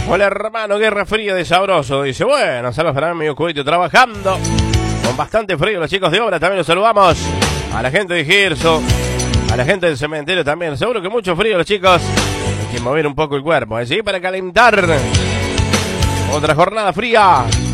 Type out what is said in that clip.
Hola hermano, guerra fría de sabroso. Dice, bueno, saludos para mi amigo Cubito trabajando. Con bastante frío los chicos de obra, también los saludamos. A la gente de Girso, a la gente del cementerio también. Seguro que mucho frío los chicos. Hay que mover un poco el cuerpo, ¿sí? Para calentar. Otra jornada fría.